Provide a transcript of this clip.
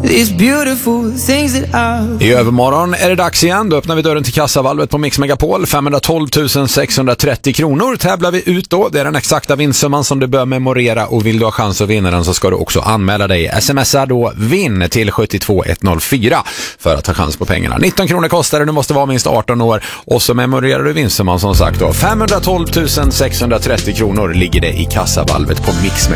these beautiful things that I... I övermorgon är det dags igen. Då öppnar vi dörren till kassavalvet på Mix Megapol. 512 630 kronor tävlar vi ut då. Det är den exakta vinstsumman som du bör memorera, och vill du ha chans att vinna den så ska du också anmäla dig. Smsa då vinn till 72104 för att ta chans på pengarna. 19 kronor kostar det, du måste vara minst 18 år, och så memorerar du vinstsumman som sagt då. 512 630 kronor ligger det i kassavalvet på Mix Megapol.